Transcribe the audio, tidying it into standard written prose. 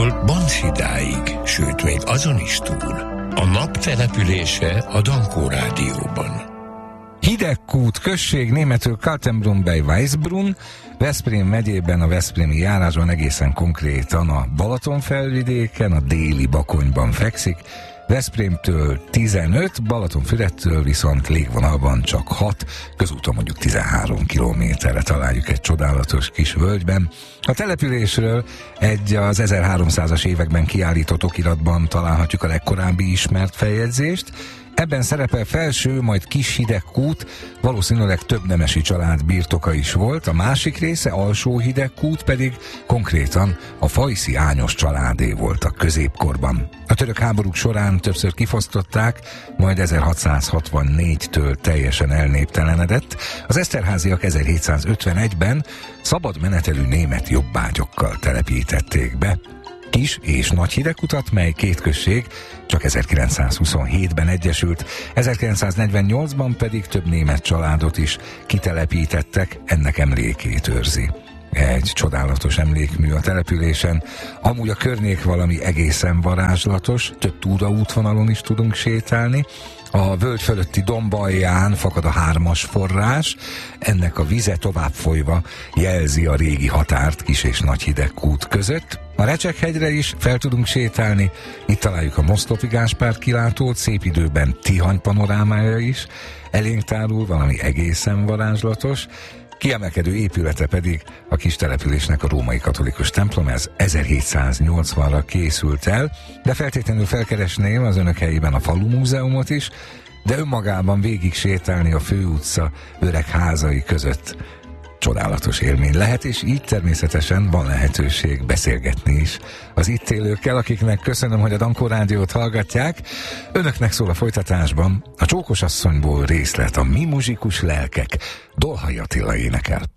Budától Bansidáig, sőt még azon is túl. A nap települése a Dankó Rádióban. Hidegkút község, németül Kaltenbrunn bei Weisbrunn, Veszprém megyében, a veszprémi járásban, egészen konkrétan a Balatonfelvidéken, a déli Bakonyban fekszik. Veszprémtől 15, Balatonfüredtől viszont légvonalban csak 6, közúton mondjuk 13 kilométerre találjuk egy csodálatos kis völgyben. A településről egy az 1300-as években kiállított okiratban találhatjuk a legkorábbi ismert feljegyzést. Ebben szerepel Felső, majd Kis Hidegkút, valószínűleg több nemesi család birtoka is volt, a másik része, Alsó Hidegkút pedig konkrétan a Fajszi Ányos családé volt a középkorban. A török háborúk során többször kifosztották, majd 1664-től teljesen elnéptelenedett. Az Eszterháziak 1751-ben szabad menetelű német jobbágyokkal telepítették be Kis és Nagy Hidegkutat, mely két község csak 1927-ben egyesült, 1948-ban pedig több német családot is kitelepítettek, ennek emlékét őrzi egy csodálatos emlékmű a településen. Amúgy a környék valami egészen varázslatos, több túraútvonalon is tudunk sétálni. A völgy fölötti domb alján fakad a Hármas forrás, ennek a vize tovább folyva jelzi a régi határt Kis és Nagy Hidegkút között. A Recsekhegyre is fel tudunk sétálni, itt találjuk a Mosztopi Gáspár kilátót, szép időben Tihany panorámája is, elénk tárul valami egészen varázslatos. Kiemelkedő épülete pedig a kis településnek a római katolikus templom, ez 1780-ra készült el, de feltétlenül felkeresném az önök helyében a Falu Múzeumot is, de önmagában végig sétálni a főutca öreg házai között csodálatos élmény lehet, és így természetesen van lehetőség beszélgetni is az itt élőkkel, akiknek köszönöm, hogy a Dankó Rádiót hallgatják. Önöknek szól a folytatásban a Csókos asszonyból részlet, a Mi muzsikus lelkek, Dolhai Attila énekel.